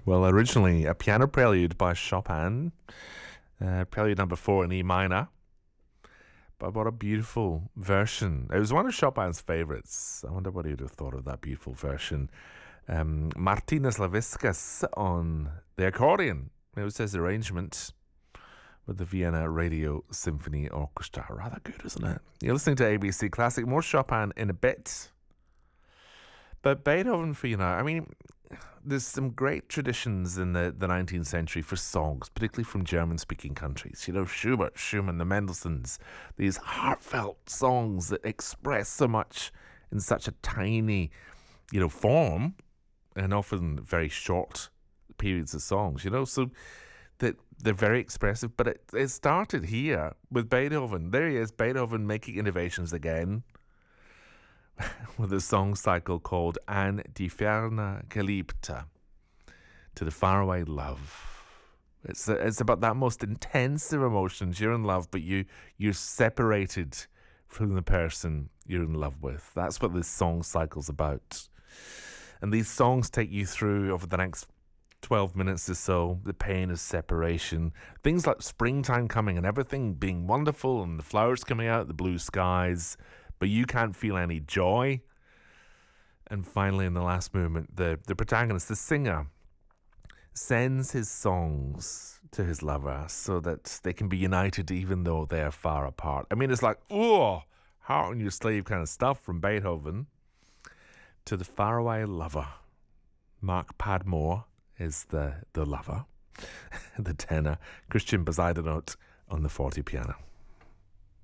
Well, originally a piano prelude by Chopin, prelude number 4 in E minor. But what a beautiful version. It was one of Chopin's favorites. I wonder what he'd have thought of that beautiful version. Martina Slaviskas on the accordion. It was his arrangement with the Vienna Radio Symphony Orchestra. Rather good, isn't it? You're listening to ABC Classic. More Chopin in a bit. But Beethoven, for there's some great traditions in the 19th century for songs, particularly from German-speaking countries. Schubert, Schumann, the Mendelssohns, these heartfelt songs that express so much in such a tiny, form, and often very short periods of songs, so that they're very expressive. But it started here with Beethoven. There he is, Beethoven making innovations again, with a song cycle called An die ferne Geliebte, to the faraway love. It's about that most intense of emotions. You're in love, but you're separated from the person you're in love with. That's what this song cycle's about. And these songs take you through, over the next 12 minutes or so, the pain of separation. Things like springtime coming and everything being wonderful and the flowers coming out, the blue skies, but you can't feel any joy. And finally, in the last movement, the protagonist, the singer, sends his songs to his lover so that they can be united even though they are far apart. It's like, heart on your sleeve kind of stuff from Beethoven. To the faraway lover. Mark Padmore is the lover, the tenor. Christian Bezuidenhout on the forte piano.